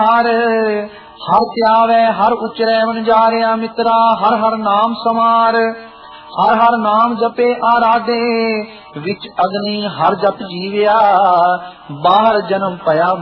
ਹਰ ਧਿਆਵੈ ਹਰ ਉਚਰੈ ਵਣਜਾਰਿਆ ਮਿੱਤਰਾ, ਹਰ ਹਰ ਨਾਮ ਸਮਾਰ। ਹਰ ਹਰ ਨਾਮ ਜਪੇ ਆਰਾਧੇ, ਵਿੱਚ ਅਗਨੀ ਹਰ ਜਪ ਜੀਵਿਆ, ਬਾਹਰ ਜਨਮ ਭਇਆ